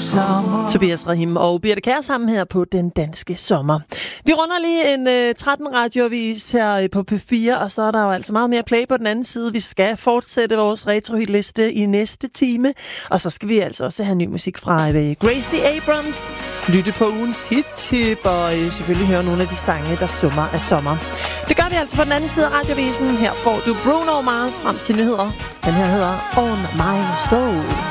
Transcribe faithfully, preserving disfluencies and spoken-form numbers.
Tobias Rahim og Birte Kjær sammen her på Den Danske Sommer. Vi runder lige en uh, tretten radioavis her på P fire, og så er der jo altså meget mere play på den anden side. Vi skal fortsætte vores retrohitliste i næste time, og så skal vi altså også have ny musik fra uh, Gracie Abrams, lytte på ugens hit-tip og uh, selvfølgelig høre nogle af de sange, der summer af sommer. Det gør vi altså på den anden side af radioavisen. Her får du Bruno Mars frem til nyheder. Den her hedder On My Soul.